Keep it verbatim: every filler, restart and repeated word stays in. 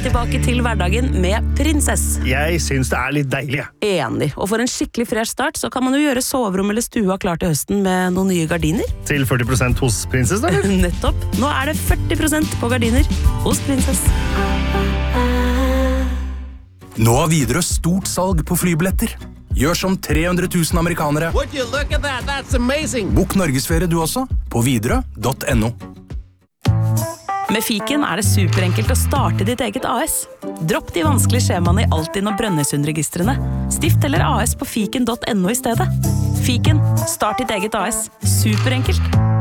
tilbake til hverdagen med Prinsess. Jeg synes det er litt deilig. Enig, og for en skikkelig fresh start så kan man jo gjøre soverom eller stua klar til høsten med noen nye gardiner. Til førti prosent hos Prinsess, da? Nettopp. Nå er det førti prosent på gardiner hos Prinsess. Nå har Widerøe stort salg på flybilletter. Gjør som tre hundre tusen amerikanere. Would you look at that? That's amazing. Bok Norgesferie du også, på widerøe punktum no. Med Fiken er det superenkelt å starte ditt eget A S. Dropp de vanskelige skjemaene i Altinn og Brønnøysundregistrene. Stift eller A S på fiken punktum no i stedet. Fiken, start ditt eget A S. Superenkelt.